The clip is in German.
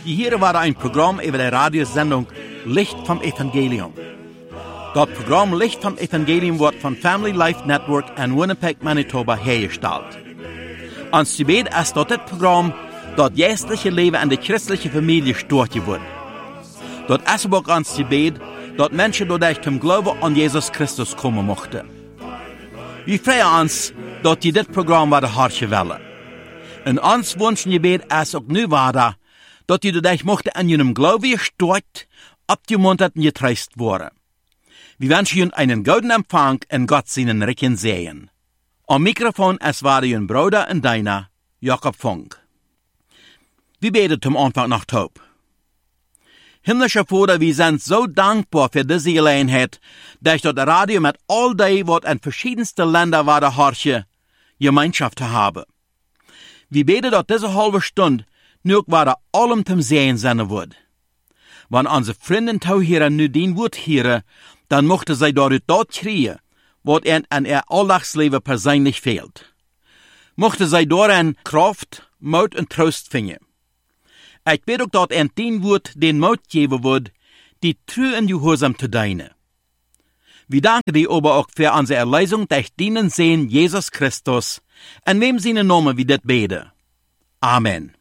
Hier war ein Programm über die Radiosendung Licht vom Evangelium. Das Programm Licht vom Evangelium wird von Family Life Network in Winnipeg, Manitoba hergestellt. Ons gebed ist dat dit Programm dat geestliche Leben in der christlichen Familie storten wird. Dat ist aber auch ons gebed dat Menschen dadurch zum Glauben an Jesus Christus kommen mochten. Wir freuen uns, dat die dit Programm werden hartje willen. En ons wünschen gebed ist auch nu wahr, dat die dadurch mochten an jenem Glauben gestort, abgemuntert und getreist worden. Wir wünschen Ihnen einen guten Empfang in Gott seinen Recken sehen. Am Mikrofon es war Ihr Bruder und deiner, Jakob Funk. Wir beten zum Anfang nach Taub. Himmlischer Vater, wir sind so dankbar für diese Gelegenheit, dass das Radio mit all dem, was in verschiedensten Ländern war, Harche, Gemeinschaft haben. Wir beten, dass diese halbe Stunde nur war allem zum Sehen sein wird. Wenn unsere Freunde hier nu den Wort hören, dann mochte sie dort kriegen, was ihnen an ihr Alltagsleben persönlich fehlt. Mochte sie darin Kraft, Mut und Trost finden. Ich bete auch, dass ihnen den Wort den Mut geben wird, die treu und gehorsam zu dienen. Wir danken dir aber auch für unsere Erlösung durch den Sehen Jesus Christus, in wem seinen Namen wir das beten. Amen.